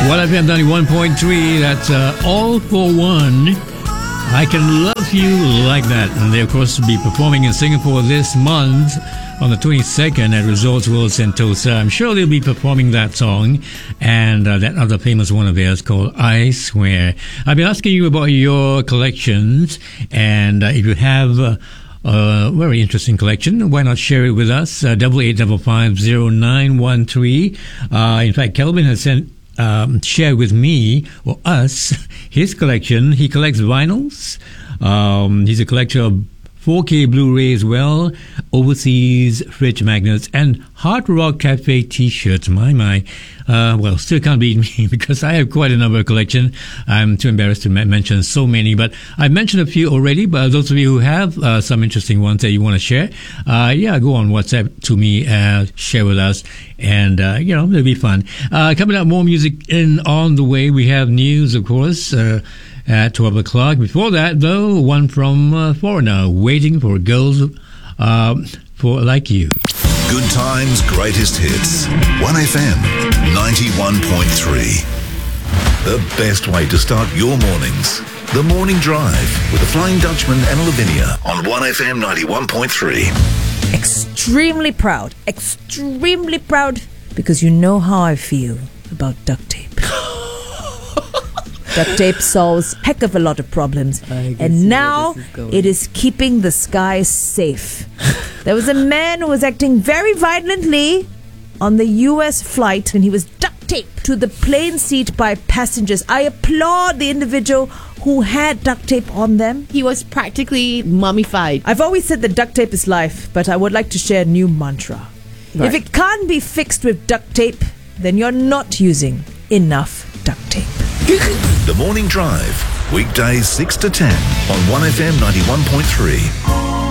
1FM 91.3, that's All for One. I Can Love You Like That. And they, of course, will be performing in Singapore this month on the 22nd at Resorts World Sentosa. I'm sure they'll be performing that song and that other famous one of theirs called I Swear. I'll be asking you about your collections, and if you have a very interesting collection, why not share it with us? 88550913. In fact, Kelvin has shared with me, or us, his collection. He collects vinyls. He's a collector of 4K Blu-ray as well, overseas fridge magnets, and Hard Rock Cafe t-shirts. My. Well, still can't beat me because I have quite a number of collection. I'm too embarrassed to mention so many, but I've mentioned a few already. But those of you who have some interesting ones that you want to share, go on WhatsApp to me, share with us, and it'll be fun. Coming up, more music on the way. We have news, of course, at 12 o'clock. Before that, though, one from Foreigner, Waiting for Girls for Like You. Good times, greatest hits. 1FM 91.3. The best way to start your mornings. The Morning Drive with the Flying Dutchman and Lavinia on 1FM 91.3. Extremely proud, because you know how I feel about duct tape. Duct tape solves heck of a lot of problems, and now it is keeping the skies safe. There was a man who was acting very violently on the US flight, and he was duct taped to the plane seat by passengers. I applaud the individual who had duct tape on them. He was practically mummified. I've always said that duct tape is life, but I would like to share a new mantra. If it can't be fixed with duct tape, then you're not using enough duct tape. The Morning Drive, weekdays 6 to 10 on 1FM 91.3.